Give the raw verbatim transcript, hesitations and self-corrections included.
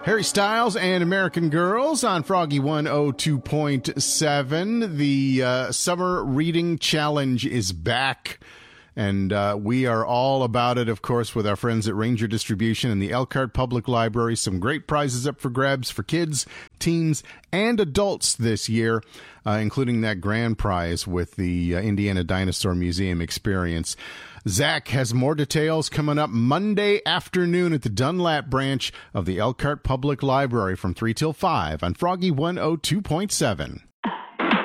Harry Styles and American Girls on Froggy one oh two point seven. The uh, Summer Reading Challenge is back, and uh, we are all about it, of course, with our friends at Ranger Distribution and the Elkhart Public Library. Some great prizes up for grabs for kids, teens, and adults this year, uh, including that grand prize with the uh, Indiana Dinosaur Museum experience. Zach has more details coming up Monday afternoon at the Dunlap branch of the Elkhart Public Library from three till five on Froggy one oh two point seven.